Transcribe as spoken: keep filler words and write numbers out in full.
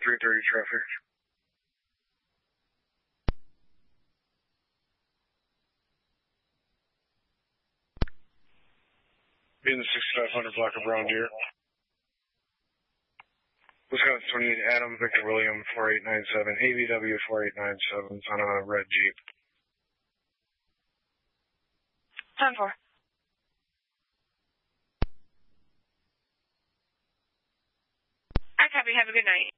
three thirty traffic. Be in the sixty-five hundred block of Brown Deer. Wisconsin twenty-eight, Adam, Victor William, four eight nine seven, A V W four eight nine seven, it's on a red Jeep. ten four. I copy, have a good night.